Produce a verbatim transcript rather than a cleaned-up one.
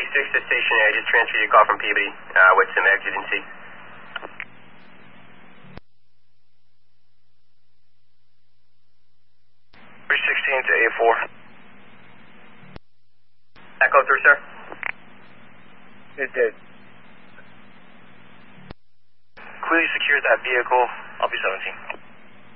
six to stationary. Just transferred your call from Peabody uh, with some exigency. three sixteen to A four. Echo through, sir. It did. Clearly secured that vehicle. I'll be seventeen.